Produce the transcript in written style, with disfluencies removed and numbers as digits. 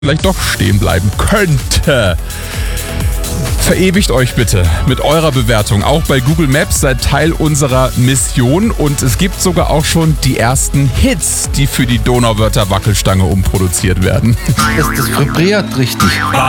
vielleicht doch stehen bleiben könnte. Verewigt euch bitte mit eurer Bewertung. Auch bei Google Maps seid Teil unserer Mission und es gibt sogar auch schon die ersten Hits, die für die Donauwörther Wackelstange umproduziert werden. Das vibriert richtig.